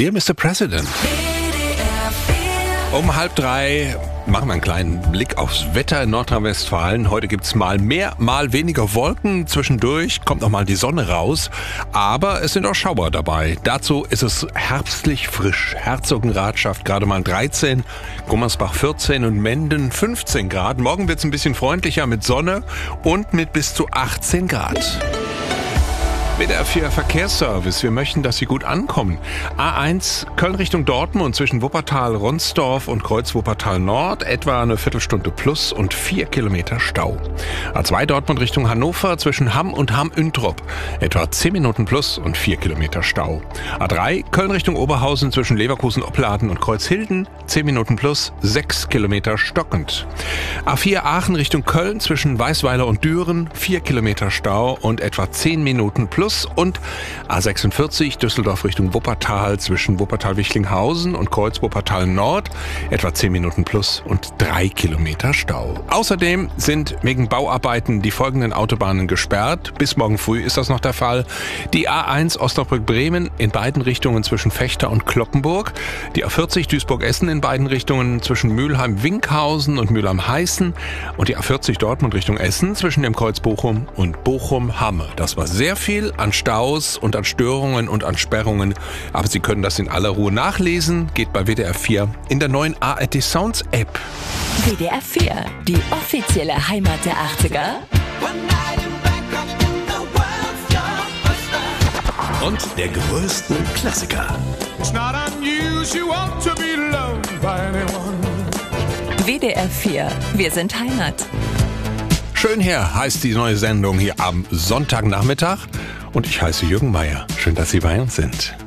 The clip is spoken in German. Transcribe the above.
Dear Mr. President. Um 2:30 machen wir einen kleinen Blick aufs Wetter in Nordrhein-Westfalen. Heute gibt's mal mehr, mal weniger Wolken. Zwischendurch kommt noch mal die Sonne raus. Aber es sind auch Schauer dabei. Dazu ist es herbstlich frisch. Herzogenrath schafft gerade mal 13, Gummersbach 14 und Menden 15 Grad. Morgen wird's ein bisschen freundlicher mit Sonne und mit bis zu 18 Grad. WDR 4 Verkehrsservice. Wir möchten, dass Sie gut ankommen. A1 Köln Richtung Dortmund zwischen Wuppertal, Ronsdorf und Kreuz Wuppertal Nord. Etwa eine Viertelstunde plus und 4 Kilometer Stau. A2 Dortmund Richtung Hannover zwischen Hamm und Hamm-Üntrop. Etwa 10 Minuten plus und 4 Kilometer Stau. A3 Köln Richtung Oberhausen zwischen Leverkusen-Opladen und Kreuzhilden. 10 Minuten plus, 6 Kilometer stockend. A4 Aachen Richtung Köln zwischen Weißweiler und Düren. 4 Kilometer Stau und etwa 10 Minuten plus. Und A46 Düsseldorf Richtung Wuppertal zwischen Wuppertal-Wichlinghausen und Kreuz Wuppertal Nord etwa 10 Minuten plus und 3 Kilometer Stau. Außerdem sind wegen Bauarbeiten die folgenden Autobahnen gesperrt. Bis morgen früh ist das noch der Fall. Die A1 Osnabrück-Bremen in beiden Richtungen zwischen Fechter und Cloppenburg. Die A40 Duisburg-Essen in beiden Richtungen zwischen Mülheim-Winkhausen und Mülheim-Heißen. Und die A40 Dortmund Richtung Essen zwischen dem Kreuz Bochum und Bochum-Hamme. Das war sehr viel an Staus und an Störungen und an Sperrungen. Aber Sie können das in aller Ruhe nachlesen. Geht bei WDR 4 in der neuen ARD Sounds App. WDR 4, die offizielle Heimat der 80er. Und der größten Klassiker. WDR 4, wir sind Heimat. Schön her heißt die neue Sendung hier am Sonntagnachmittag. Und ich heiße Jürgen Meier. Schön, dass Sie bei uns sind.